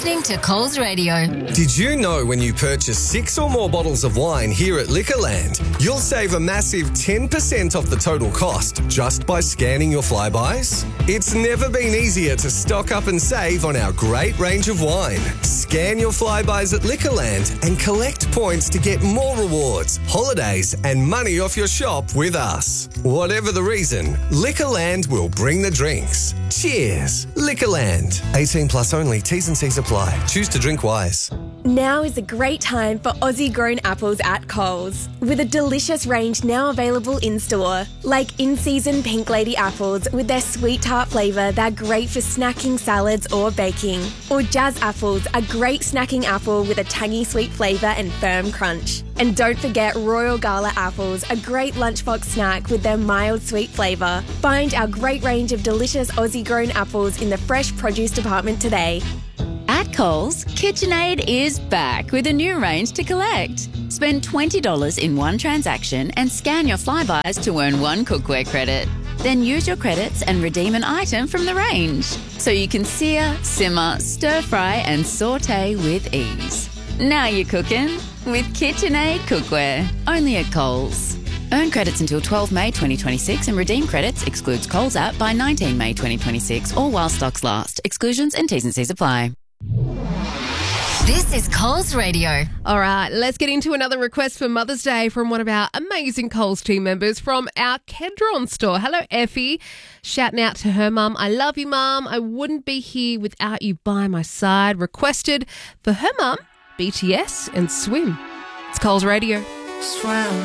listening to Coles Radio. Did you know when you purchase 6 or more bottles of wine here at Liquorland, you'll save a massive 10% off the total cost just by scanning your Flybuys? It's never been easier to stock up and save on our great range of wine. Scan your Flybuys at Liquorland and collect points to get more rewards, holidays and money off your shop with us. Whatever the reason, Liquorland will bring the drinks. Cheers. Liquorland. 18 plus only. T's and C's apply. Choose to drink wise. Now is a great time for Aussie-grown apples at Coles, with a delicious range now available in-store, like in-season Pink Lady apples with their sweet tart flavour that are great for snacking, salads or baking. Or Jazz apples, a great snacking apple with a tangy sweet flavour and firm crunch. And don't forget Royal Gala apples, a great lunchbox snack with their mild sweet flavour. Find our great range of delicious Aussie-grown apples in the fresh produce department today. At Coles, KitchenAid is back with a new range to collect. Spend $20 in one transaction and scan your Flybuys to earn 1 cookware credit. Then use your credits and redeem an item from the range, so you can sear, simmer, stir-fry and sauté with ease. Now you're cooking with KitchenAid cookware, only at Coles. Earn credits until 12 May 2026 and redeem credits excludes Coles app by 19 May 2026 or while stocks last. Exclusions and T's and C's apply. This is Coles Radio. All right, let's get into another request for Mother's Day from one of our amazing Coles team members from our Kedron store. Hello, Effie. Shouting out to her mum. I love you, Mum. I wouldn't be here without you by my side. Requested for her mum, BTS and Swim. It's Coles Radio. Swim.